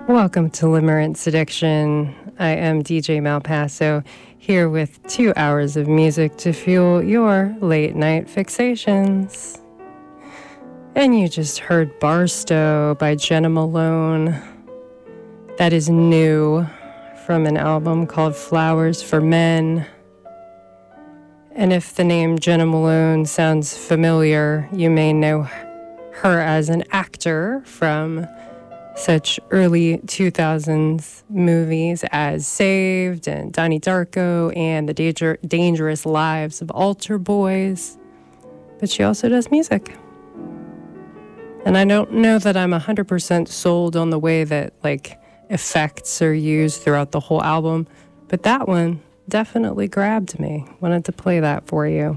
Welcome to Limerence Addiction. I am DJ Malpaso, here with 2 hours of music to fuel your late night fixations. And you just heard Barstow by Jenna Malone. That is new from an album called Flowers for Men. And if the name Jenna Malone sounds familiar, you may know her as an actor from such early 2000s movies as Saved and Donnie Darko and The Dangerous Lives of Altar Boys. But she also does music. And I don't know that I'm 100% sold on the way that effects are used throughout the whole album, but that one definitely grabbed me. Wanted to play that for you.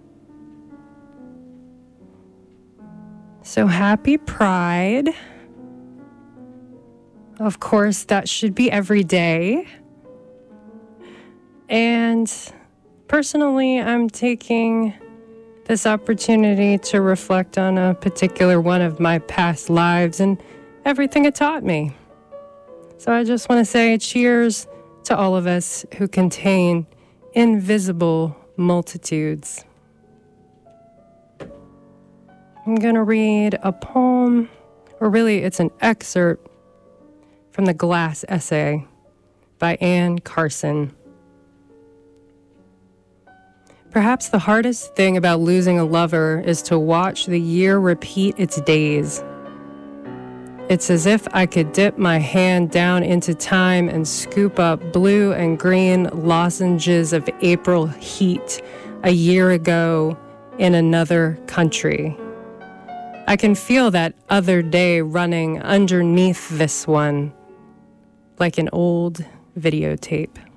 So happy Pride. Of course, that should be every day. And personally, I'm taking this opportunity to reflect on a particular one of my past lives and everything it taught me. So I just want to say cheers to all of us who contain invisible multitudes. I'm going to read a poem, or really it's an excerpt from the Glass Essay by Anne Carson. Perhaps the hardest thing about losing a lover is to watch the year repeat its days. It's as if I could dip my hand down into time and scoop up blue and green lozenges of April heat a year ago in another country. I can feel that other day running underneath this one, like an old videotape.